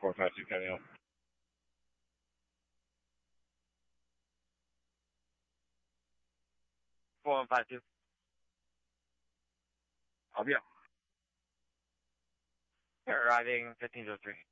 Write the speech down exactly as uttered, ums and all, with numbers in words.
four five two coming up. four one five two. I'll be up. You're arriving fifteen oh three.